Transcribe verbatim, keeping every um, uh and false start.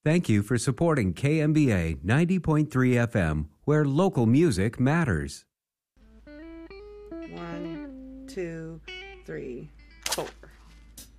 Thank you for supporting K M B A ninety point three F M, where local music matters. One, two, three, four.